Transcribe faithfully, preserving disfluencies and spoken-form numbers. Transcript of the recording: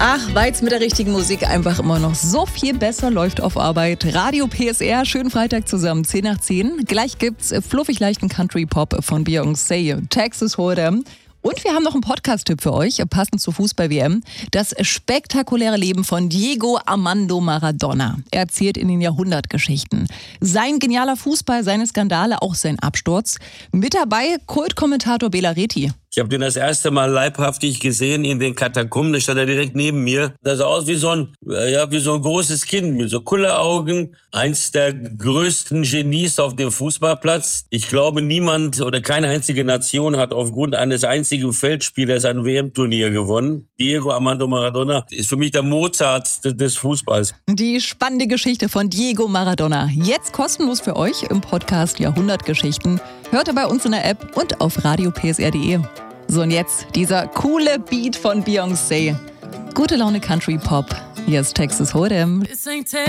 Ach, weil es mit der richtigen Musik einfach immer noch so viel besser läuft auf Arbeit. Radio P S R, schönen Freitag zusammen, zehn nach zehn. Gleich gibt's fluffig leichten Country-Pop von Beyoncé, Texas Hold'em. Und wir haben noch einen Podcast-Tipp für euch, passend zur Fußball-W M. Das spektakuläre Leben von Diego Armando Maradona. Er erzählt in den Jahrhundertgeschichten. Sein genialer Fußball, seine Skandale, auch sein Absturz. Mit dabei Kultkommentator Bela Reti. Ich habe den das erste Mal leibhaftig gesehen in den Katakomben. Da stand er direkt neben mir. Das sah aus wie so ein, ja, wie so ein großes Kind mit so Kulleraugen. Eins der größten Genies auf dem Fußballplatz. Ich glaube, niemand oder keine einzige Nation hat aufgrund eines einzigen Feldspielers ein W M-Turnier gewonnen. Diego Armando Maradona ist für mich der Mozart des Fußballs. Die spannende Geschichte von Diego Maradona. Jetzt kostenlos für euch im Podcast Jahrhundertgeschichten. Hört ihr bei uns in der App und auf radio p s r punkt d e. So, und jetzt dieser coole Beat von Beyoncé. Gute Laune Country Pop. Hier ist Texas Hold'em.